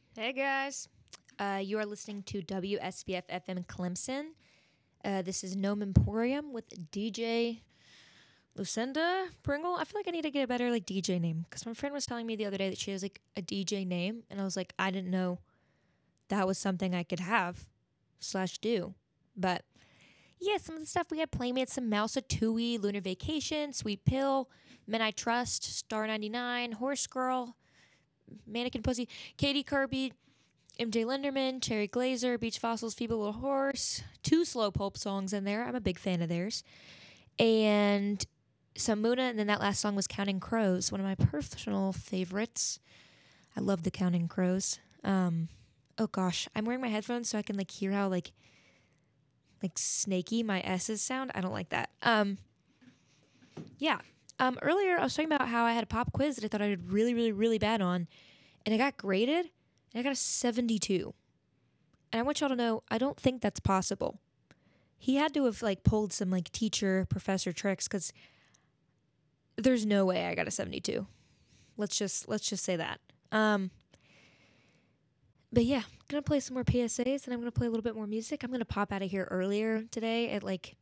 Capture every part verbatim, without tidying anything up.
Hey guys, uh, you are listening to W S B F F M Clemson. Uh, this is Gnome Emporium with D J Lucinda Pringle. I feel like I need to get a better like D J name because my friend was telling me the other day that she has like a D J name, and I was like, I didn't know that was something I could have slash do. But yeah, some of the stuff we had Playmates, some Mousatui, Lunar Vacation, Sweet Pill, Men I Trust, Star ninety-nine, Horse Girl, Mannequin Pussy, Katie Kirby, M J Linderman, Cherry Glazer, Beach Fossils, Feeble Little Horse, two Slow Pulp songs in there. I'm a big fan of theirs. And some Muna, and then that last song was Counting Crows, one of my personal favorites. I love the Counting Crows. Um, oh gosh, I'm wearing my headphones so I can like hear how like like snaky my S's sound. I don't like that. Um, yeah. Um, earlier I was talking about how I had a pop quiz that I thought I did really, really, really bad on, and I got graded, and I got a seventy-two. And I want y'all to know, I don't think that's possible. He had to have like pulled some like teacher professor tricks because there's no way I got a seventy-two. Let's just let's just say that. Um, but yeah, I'm gonna play some more P S As and I'm gonna play a little bit more music. I'm gonna pop out of here earlier today at like.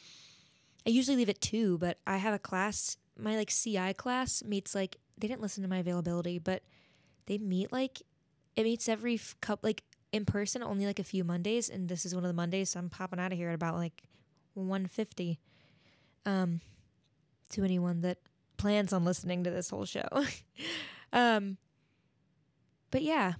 I usually leave at two, but I have a class. My like C I class meets like they didn't listen to my availability, but they meet like it meets every f- couple like in person only like a few Mondays, and this is one of the Mondays, so I'm popping out of here at about like one fifty. Um, to anyone that plans on listening to this whole show. um, but yeah,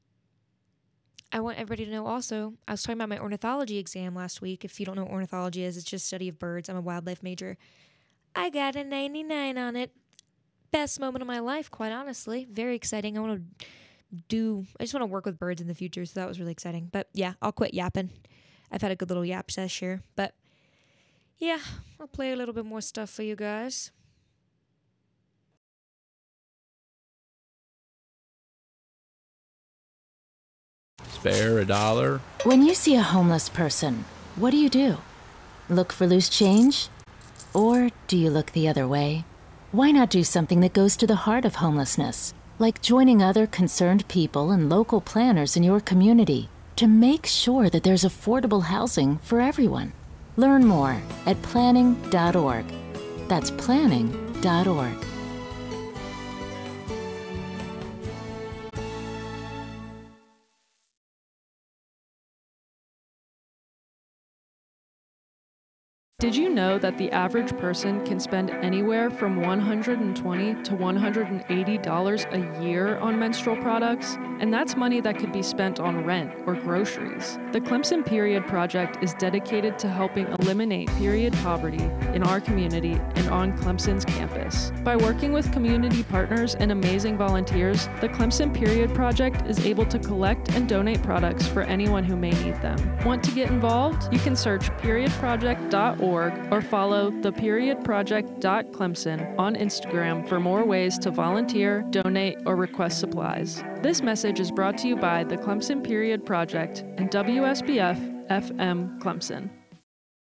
I want everybody to know also, I was talking about my ornithology exam last week. If you don't know what ornithology is, it's just study of birds. I'm a wildlife major. I got a ninety-nine on it. Best moment of my life, quite honestly. Very exciting. I want to do, I just want to work with birds in the future, so that was really exciting. But yeah, I'll quit yapping. I've had a good little yap sesh here. But yeah, I'll play a little bit more stuff for you guys. Spare a dollar. When you see a homeless person, what do you do? Look for loose change? Or do you look the other way? Why not do something that goes to the heart of homelessness, like joining other concerned people and local planners in your community to make sure that there's affordable housing for everyone? Learn more at planning dot org. That's planning dot org. Did you know that the average person can spend anywhere from one hundred twenty dollars to one hundred eighty dollars a year on menstrual products? And that's money that could be spent on rent or groceries. The Clemson Period Project is dedicated to helping eliminate period poverty in our community and on Clemson's campus. By working with community partners and amazing volunteers, the Clemson Period Project is able to collect and donate products for anyone who may need them. Want to get involved? You can search period project dot org or follow the period project dot clemson on Instagram for more ways to volunteer, donate, or request supplies. This message is brought to you by the Clemson Period Project and W S B F F M Clemson.